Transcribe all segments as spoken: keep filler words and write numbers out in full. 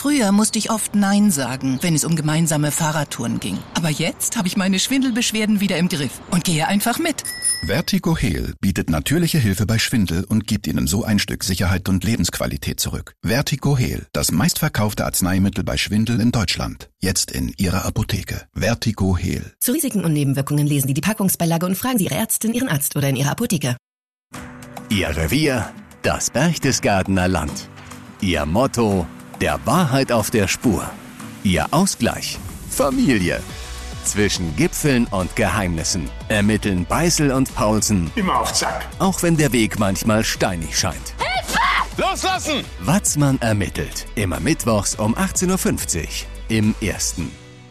Früher musste ich oft Nein sagen, wenn es um gemeinsame Fahrradtouren ging. Aber jetzt habe ich meine Schwindelbeschwerden wieder im Griff und gehe einfach mit. Vertigo Heal bietet natürliche Hilfe bei Schwindel und gibt Ihnen so ein Stück Sicherheit und Lebensqualität zurück. Vertigo Heal, das meistverkaufte Arzneimittel bei Schwindel in Deutschland. Jetzt in Ihrer Apotheke. Vertigo Heal. Zu Risiken und Nebenwirkungen lesen Sie die Packungsbeilage und fragen Sie Ihre Ärztin, Ihren Arzt oder in Ihrer Apotheke. Ihr Revier, das Berchtesgadener Land. Ihr Motto, der Wahrheit auf der Spur. Ihr Ausgleich, Familie. Zwischen Gipfeln und Geheimnissen ermitteln Beißel und Paulsen immer auf Zack. Auch wenn der Weg manchmal steinig scheint. Hilfe! Loslassen! Watzmann ermittelt. Immer mittwochs um achtzehn Uhr fünfzig im Ersten.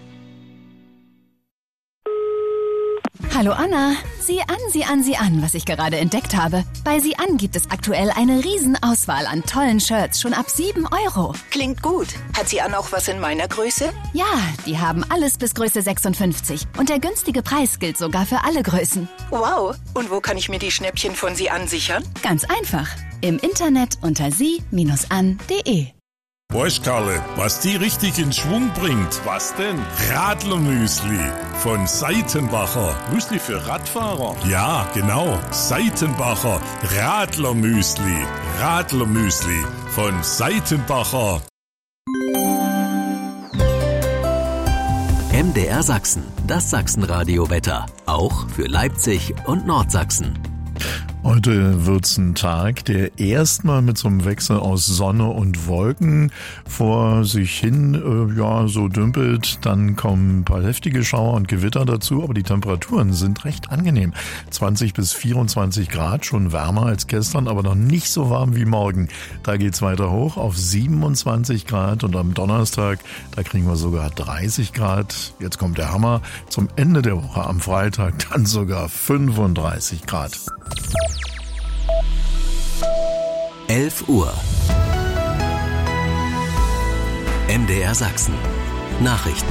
Hallo Anna, sieh an, sieh an, sieh an, was ich gerade entdeckt habe. Bei Sieh an gibt es aktuell eine Riesenauswahl an tollen Shirts, schon ab sieben Euro. Klingt gut. Hat sie auch was in meiner Größe? Ja, die haben alles bis Größe sechsundfünfzig. Und der günstige Preis gilt sogar für alle Größen. Wow. Und wo kann ich mir die Schnäppchen von Sie an sichern? Ganz einfach. Im Internet unter sie Bindestrich an punkt de. Weißt Karle, was die richtig in Schwung bringt? Was denn? Radlermüsli von Seitenbacher. Müsli für Radfahrer? Ja, genau. Seitenbacher Radlermüsli. Radlermüsli von Seitenbacher. M D R Sachsen, das Sachsenradio-Wetter. Auch für Leipzig und Nordsachsen. Heute wird's ein Tag, der erstmal mit so einem Wechsel aus Sonne und Wolken vor sich hin äh, ja so dümpelt. Dann kommen ein paar heftige Schauer und Gewitter dazu, aber die Temperaturen sind recht angenehm. zwanzig bis vierundzwanzig Grad, schon wärmer als gestern, aber noch nicht so warm wie morgen. Da geht's weiter hoch auf siebenundzwanzig Grad und am Donnerstag, da kriegen wir sogar dreißig Grad. Jetzt kommt der Hammer. Zum Ende der Woche am Freitag dann sogar fünfunddreißig Grad. elf Uhr. M D R Sachsen. Nachrichten.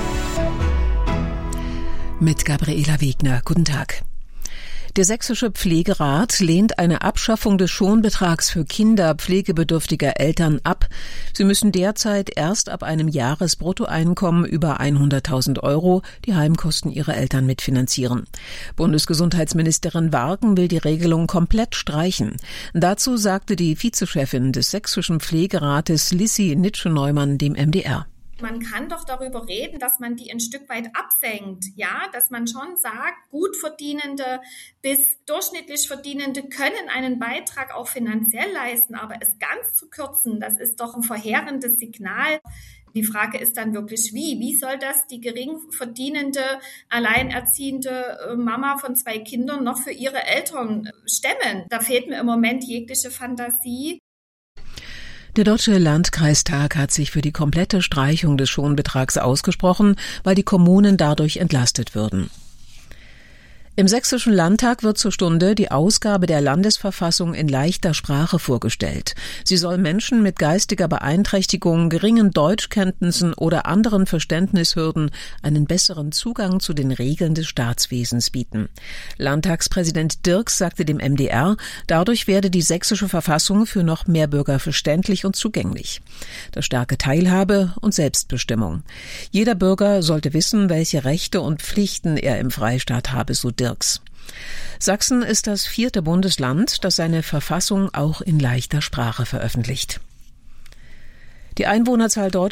Mit Gabriela Wegner. Guten Tag. Der Sächsische Pflegerat lehnt eine Abschaffung des Schonbetrags für Kinder pflegebedürftiger Eltern ab. Sie müssen derzeit erst ab einem Jahresbruttoeinkommen über hunderttausend Euro die Heimkosten ihrer Eltern mitfinanzieren. Bundesgesundheitsministerin Warken will die Regelung komplett streichen. Dazu sagte die Vizechefin des Sächsischen Pflegerates Lissi Nitsche-Neumann dem M D R. Man kann doch darüber reden, dass man die ein Stück weit absenkt, ja, dass man schon sagt, gut verdienende bis durchschnittlich verdienende können einen Beitrag auch finanziell leisten, aber es ganz zu kürzen, das ist doch ein verheerendes Signal. Die Frage ist dann wirklich, wie? Wie soll das die gering verdienende, alleinerziehende Mama von zwei Kindern noch für ihre Eltern stemmen? Da fehlt mir im Moment jegliche Fantasie. Der Deutsche Landkreistag hat sich für die komplette Streichung des Schonbetrags ausgesprochen, weil die Kommunen dadurch entlastet würden. Im Sächsischen Landtag wird zur Stunde die Ausgabe der Landesverfassung in leichter Sprache vorgestellt. Sie soll Menschen mit geistiger Beeinträchtigung, geringen Deutschkenntnissen oder anderen Verständnishürden einen besseren Zugang zu den Regeln des Staatswesens bieten. Landtagspräsident Dirks sagte dem M D R, dadurch werde die sächsische Verfassung für noch mehr Bürger verständlich und zugänglich. Das stärke Teilhabe und Selbstbestimmung. Jeder Bürger sollte wissen, welche Rechte und Pflichten er im Freistaat habe, so Dirks. Sachsen ist das vierte Bundesland, das seine Verfassung auch in leichter Sprache veröffentlicht. Die Einwohnerzahl Deutschlands